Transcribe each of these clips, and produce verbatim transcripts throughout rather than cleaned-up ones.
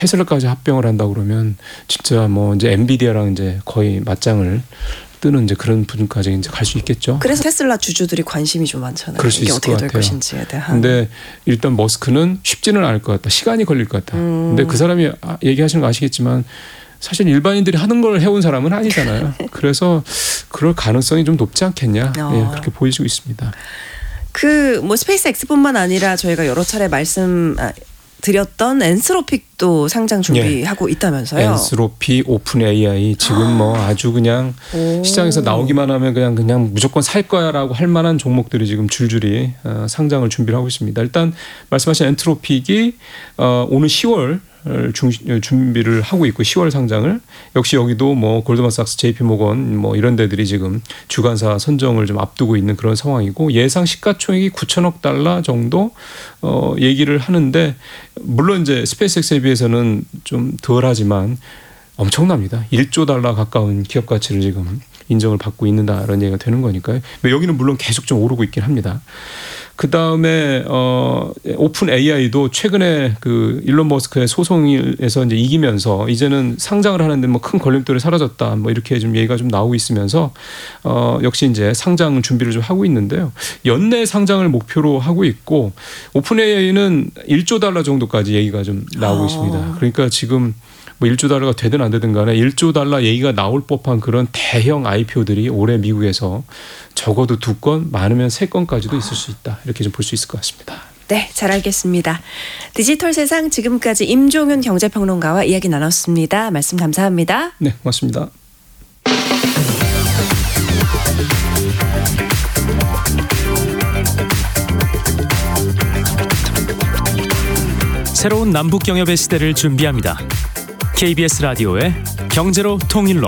테슬라까지 합병을 한다 그러면 진짜 뭐 이제 엔비디아랑 이제 거의 맞짱을 뜨는 이제 그런 부분까지 이제 갈 수 있겠죠. 그래서 테슬라 주주들이 관심이 좀 많잖아요. 그럴 수 이게 있을 어떻게 것 될 같아요. 것인지에 대한. 근데 일단 머스크는 쉽지는 않을 것 같다. 시간이 걸릴 것 같다. 음. 근데 그 사람이 얘기하시는 거 아시겠지만 사실 일반인들이 하는 걸 해온 사람은 아니잖아요. 그래서 그럴 가능성이 좀 높지 않겠냐. 어. 예, 그렇게 보이고 있습니다. 그 뭐 스페이스X뿐만 아니라 저희가 여러 차례 말씀 드렸던 엔스로픽도 상장 준비하고 예. 있다면서요. 엔스로피, 오픈 에이아이 지금 뭐 아주 그냥 오. 시장에서 나오기만 하면 그냥 그냥 무조건 살 거야라고 할 만한 종목들이 지금 줄줄이 어, 상장을 준비를 하고 있습니다. 일단 말씀하신 엔트로픽이 어, 오는 시월 중, 준비를 하고 있고 시월 상장을 역시 여기도 뭐 골드만삭스, 제이피모건 뭐 이런 데들이 지금 주관사 선정을 좀 앞두고 있는 그런 상황이고 예상 시가총액이 구천억 달러 정도 어, 얘기를 하는데 물론 이제 스페이스X에 비해서는 좀 덜하지만 엄청납니다. 일조 달러 가까운 기업 가치를 지금 인정을 받고 있는다라는 얘기가 되는 거니까요. 여기는 물론 계속 좀 오르고 있긴 합니다. 그 다음에 어, 오픈 에이아이도 최근에 그 일론 머스크의 소송에서 이제 이기면서 이제는 상장을 하는데 뭐 큰 걸림돌이 사라졌다 뭐 이렇게 좀 얘기가 좀 나오고 있으면서 어, 역시 이제 상장 준비를 좀 하고 있는데요. 연내 상장을 목표로 하고 있고 오픈 에이아이는 일조 달러 정도까지 얘기가 좀 나오고 아. 있습니다. 그러니까 지금 뭐 일조 달러가 되든 안 되든 간에 일조 달러 얘기가 나올 법한 그런 대형 아이피오들이 올해 미국에서 적어도 두 건, 많으면 세 건까지도 있을 수 있다. 이렇게 좀 볼 수 있을 것 같습니다. 네, 잘 알겠습니다. 디지털 세상 지금까지 임종윤 경제평론가와 이야기 나눴습니다. 말씀 감사합니다. 네, 고맙습니다. 새로운 남북경협의 시대를 준비합니다. 케이비에스 라디오의 경제로 통일로.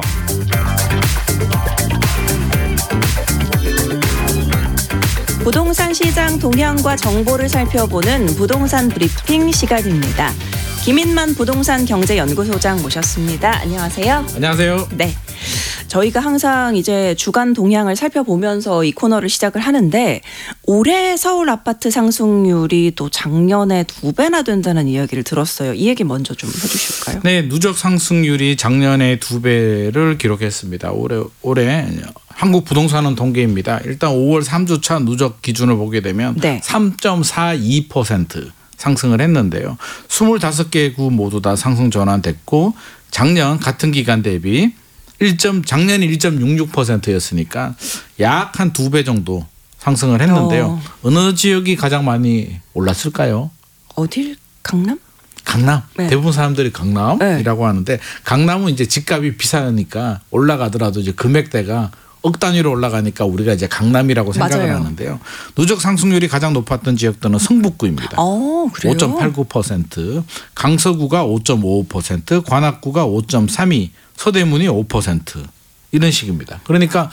부동산 시장 동향과 정보를 살펴보는 부동산 브리핑 시간입니다. 김인만 부동산 경제연구소장 모셨습니다. 안녕하세요. 안녕하세요. 네. 저희가 항상 이제 주간 동향을 살펴보면서 이 코너를 시작을 하는데 올해 서울 아파트 상승률이 또 작년에 두 배나 된다는 이야기를 들었어요. 이 얘기 먼저 좀 해주실까요? 네, 누적 상승률이 작년에 두 배를 기록했습니다. 올해 올해 한국 부동산원 통계입니다. 일단 오월 삼 주차 누적 기준을 보게 되면 네. 삼 점 사이 퍼센트 상승을 했는데요. 스물다섯 개 구 모두 다 상승 전환됐고 작년 같은 기간 대비 일. 작년이 일 점 육육 퍼센트였으니까 약 한 두 배 정도 상승을 했는데요. 어. 어느 지역이 가장 많이 올랐을까요? 어딜? 강남? 강남. 네. 대부분 사람들이 강남이라고 네. 하는데 강남은 이제 집값이 비싸니까 올라가더라도 이제 금액대가 억 단위로 올라가니까 우리가 이제 강남이라고 생각을 맞아요. 하는데요. 누적 상승률이 가장 높았던 지역들은 성북구입니다. 어, 그래요? 오 점 팔구 퍼센트, 강서구가 오 점 오오 퍼센트, 관악구가 오 점 삼이, 서대문이 오 퍼센트 이런 식입니다. 그러니까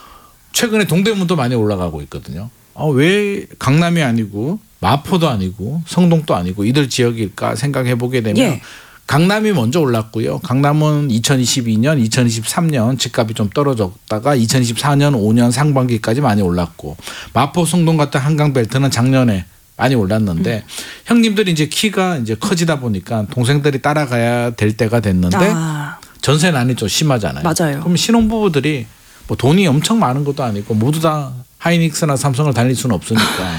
최근에 동대문도 많이 올라가고 있거든요. 아, 왜 강남이 아니고 마포도 아니고 성동도 아니고 이들 지역일까 생각해 보게 되면 예. 강남이 먼저 올랐고요. 강남은 이천이십이 년, 이천이십삼 년 집값이 좀 떨어졌다가 이천이십사 년, 오 년 상반기까지 많이 올랐고 마포, 성동 같은 한강벨트는 작년에 많이 올랐는데 음. 형님들이 이제 키가 이제 커지다 보니까 동생들이 따라가야 될 때가 됐는데 아. 전세난이 좀 심하잖아요. 맞아요. 그럼 신혼부부들이 뭐 돈이 엄청 많은 것도 아니고 모두 다 하이닉스나 삼성을 다닐 수는 없으니까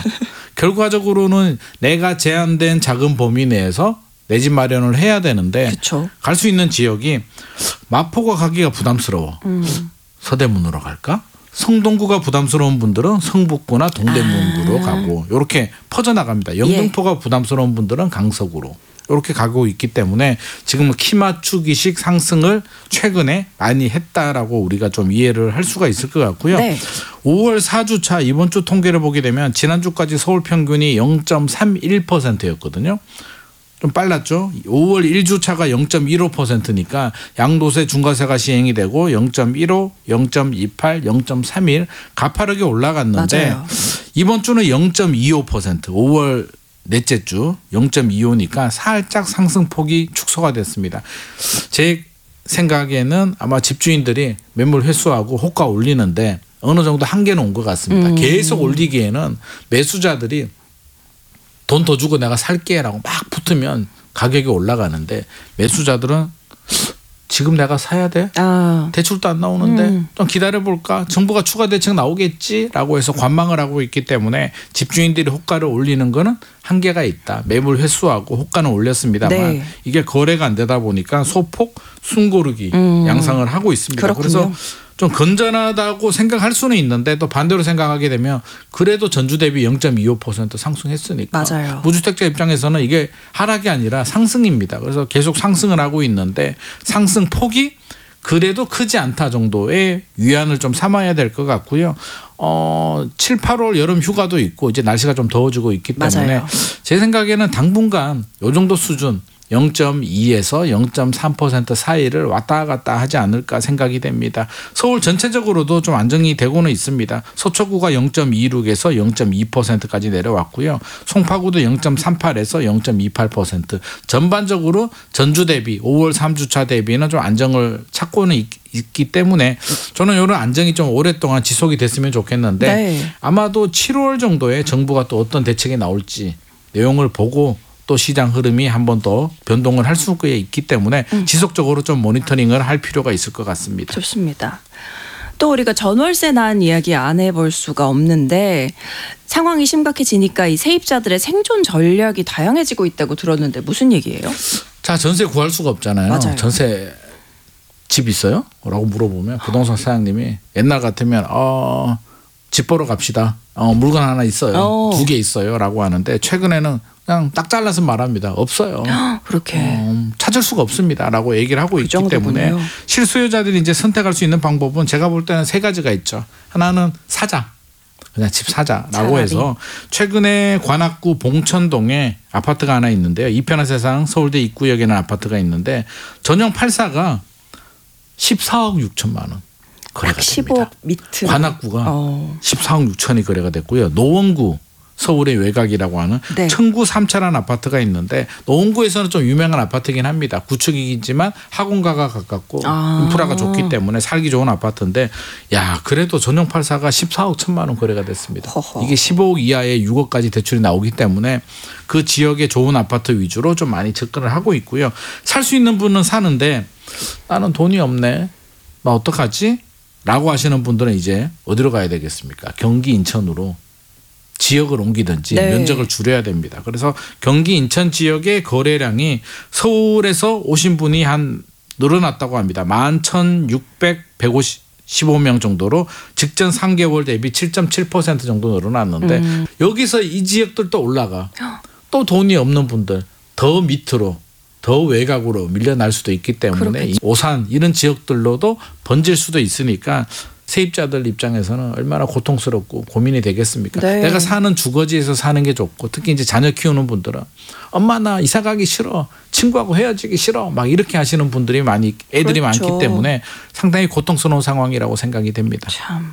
결과적으로는 내가 제한된 작은 범위 내에서 내 집 마련을 해야 되는데 갈 수 있는 지역이 마포가 가기가 부담스러워. 음. 서대문으로 갈까? 성동구가 부담스러운 분들은 성북구나 동대문구로 아. 가고 이렇게 퍼져나갑니다. 영등포가 예. 부담스러운 분들은 강서구로 이렇게 가고 있기 때문에 지금 키 맞추기식 상승을 최근에 많이 했다라고 우리가 좀 이해를 할 수가 있을 것 같고요. 네. 오월 사 주차 이번 주 통계를 보게 되면 지난주까지 서울 평균이 영 점 삼일 퍼센트였거든요. 좀 빨랐죠. 오월 일 주차가 영 점 일오 퍼센트니까 양도세 중과세가 시행이 되고 영 점 일오, 영 점 이팔, 영 점 삼일 가파르게 올라갔는데 맞아요. 이번 주는 영 점 이오 퍼센트 오월 넷째 주 영 점 이오니까 살짝 상승폭이 축소가 됐습니다. 제 생각에는 아마 집주인들이 매물 회수하고 호가 올리는데 어느 정도 한계는 온 것 같습니다. 음. 계속 올리기에는 매수자들이 돈 더 주고 내가 살게라고 막 붙으면 가격이 올라가는데 매수자들은 지금 내가 사야 돼? 아. 대출도 안 나오는데 음. 좀 기다려볼까? 정부가 추가 대책 나오겠지라고 해서 관망을 하고 있기 때문에 집주인들이 호가를 올리는 거는 한계가 있다. 매물 횟수하고 호가는 올렸습니다만 네. 이게 거래가 안 되다 보니까 소폭 숨고르기 음. 양상을 하고 있습니다. 그렇군요. 그래서 좀 건전하다고 생각할 수는 있는데 또 반대로 생각하게 되면 그래도 전주 대비 영 점 이오 퍼센트 상승했으니까 맞아요. 무주택자 입장에서는 이게 하락이 아니라 상승입니다. 그래서 계속 상승을 하고 있는데 상승 폭이 그래도 크지 않다 정도의 위안을 좀 삼아야 될 것 같고요. 어, 칠, 팔월 여름 휴가도 있고 이제 날씨가 좀 더워지고 있기 때문에 맞아요. 제 생각에는 당분간 요 정도 수준 영 점 이에서 영 점 삼 퍼센트 사이를 왔다 갔다 하지 않을까 생각이 됩니다. 서울 전체적으로도 좀 안정이 되고는 있습니다. 서초구가 영 점 이육에서 영 점 이 퍼센트까지 내려왔고요. 송파구도 영 점 삼팔에서 영 점 이팔 퍼센트. 전반적으로 전주 대비 오월 삼 주차 대비는 좀 안정을 찾고는 있, 있기 때문에 저는 이런 안정이 좀 오랫동안 지속이 됐으면 좋겠는데 네. 아마도 칠월 정도에 정부가 또 어떤 대책이 나올지 내용을 보고 또 시장 흐름이 한 번 더 변동을 할 수가 있기 때문에 음. 지속적으로 좀 모니터링을 할 필요가 있을 것 같습니다. 좋습니다. 또 우리가 전월세 난 이야기 안 해볼 수가 없는데 상황이 심각해지니까 이 세입자들의 생존 전략이 다양해지고 있다고 들었는데 무슨 얘기예요? 자, 전세 구할 수가 없잖아요. 맞아요. 전세 집 있어요? 라고 물어보면 부동산 사장님이 옛날 같으면 어, 집 보러 갑시다. 어, 물건 하나 있어요. 어. 두 개 있어요. 라고 하는데 최근에는 그냥 딱 잘라서 말합니다. 없어요. 그렇게. 어, 찾을 수가 없습니다. 라고 얘기를 하고 그 있기 정도군요. 때문에 실수요자들이 이제 선택할 수 있는 방법은 제가 볼 때는 세 가지가 있죠. 하나는 사자. 그냥 집 사자라고 차라리. 해서 최근에 관악구 봉천동에 아파트가 하나 있는데요. 이편한 세상 서울대 입구역에는 아파트가 있는데 전용 팔 사가 십사억 육천만 원 거래가 됩니다. 십오억 밑으로. 관악구가 어. 십사억 육천이 거래가 됐고요. 노원구 서울의 외곽이라고 하는 네. 청구 삼차라는 아파트가 있는데 노원구에서는 좀 유명한 아파트긴 합니다. 구축이지만 학원가가 가깝고 아. 인프라가 좋기 때문에 살기 좋은 아파트인데 야 그래도 전용 팔 사가 십사억 천만 원 거래가 됐습니다. 허허. 이게 십오억 이하의 육억까지 대출이 나오기 때문에 그 지역의 좋은 아파트 위주로 좀 많이 접근을 하고 있고요. 살 수 있는 분은 사는데 나는 돈이 없네. 나 어떡하지? 라고 하시는 분들은 이제 어디로 가야 되겠습니까? 경기 인천으로 지역을 옮기든지 네. 면적을 줄여야 됩니다. 그래서 경기 인천 지역의 거래량이 서울에서 오신 분이 한 늘어났다고 합니다. 만 천육백 백오십오 명 정도로 직전 삼 개월 대비 칠 점 칠 퍼센트 정도 늘어났는데 음. 여기서 이 지역들도 올라가. 또 돈이 없는 분들 더 밑으로 더 외곽으로 밀려날 수도 있기 때문에 그렇겠죠. 이 오산 이런 지역들로도 번질 수도 있으니까 세입자들 입장에서는 얼마나 고통스럽고 고민이 되겠습니까? 네. 내가 사는 주거지에서 사는 게 좋고 특히 이제 자녀 키우는 분들은 엄마 나 이사 가기 싫어. 친구하고 헤어지기 싫어. 막 이렇게 하시는 분들이 많이 애들이 그렇죠. 많기 때문에 상당히 고통스러운 상황이라고 생각이 됩니다. 참.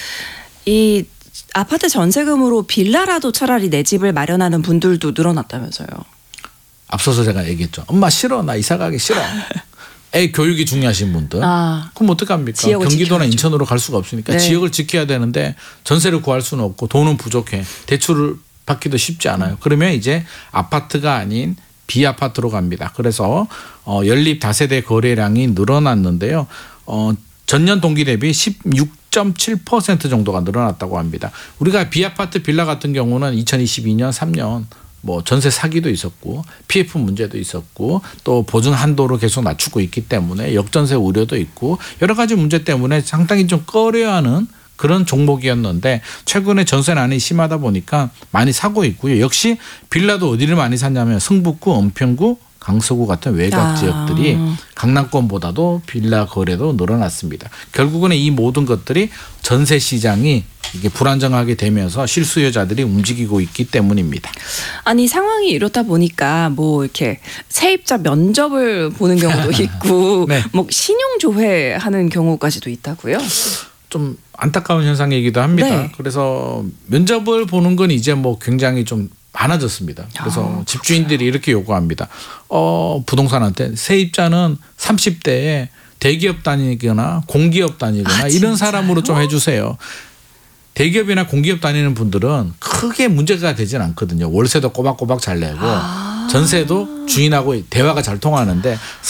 이 아파트 전세금으로 빌라라도 차라리 내 집을 마련하는 분들도 늘어났다면서요. 앞서서 제가 얘기했죠. 엄마 싫어. 나 이사 가기 싫어. 애 교육이 중요하신 분들. 아. 그럼 어떡합니까? 지역을 경기도나 지켜야죠. 인천으로 갈 수가 없으니까 네. 지역을 지켜야 되는데 전세를 구할 수는 없고 돈은 부족해. 대출을 받기도 쉽지 않아요. 그러면 이제 아파트가 아닌 비아파트로 갑니다. 그래서 어, 연립 다세대 거래량이 늘어났는데요. 어, 전년 동기 대비 십육 점 칠 퍼센트 정도가 늘어났다고 합니다. 우리가 비아파트 빌라 같은 경우는 이천이십이 년 삼 년 뭐 전세 사기도 있었고 피에프 문제도 있었고 또 보증 한도를 계속 낮추고 있기 때문에 역전세 우려도 있고 여러 가지 문제 때문에 상당히 좀 꺼려하는 그런 종목이었는데 최근에 전세난이 심하다 보니까 많이 사고 있고요. 역시 빌라도 어디를 많이 샀냐면 성북구, 은평구, 강서구 같은 외곽 아. 지역들이 강남권보다도 빌라 거래도 늘어났습니다. 결국은 이 모든 것들이 전세 시장이 이게 불안정하게 되면서 실수요자들이 움직이고 있기 때문입니다. 아니 상황이 이렇다 보니까 뭐 이렇게 세입자 면접을 보는 경우도 있고 네. 뭐 신용 조회하는 경우까지도 있다고요. 좀 안타까운 현상이기도 합니다. 네. 그래서 면접을 보는 건 이제 뭐 굉장히 좀 많아졌습니다. 그래서 아, 집주인들이 이렇게 요구합니다. 어, 부동산한테 세입자는 삼십 대에 대기업 다니거나 공기업 다니거나 아, 이런 진짜요? 사람으로 좀 해주세요. 대기업이나 공기업 다니는 분들은 크게 문제가 되진 않거든요. 월세도 꼬박꼬박 잘 내고 아. 전세도 주인하고 대화가 잘 통하는데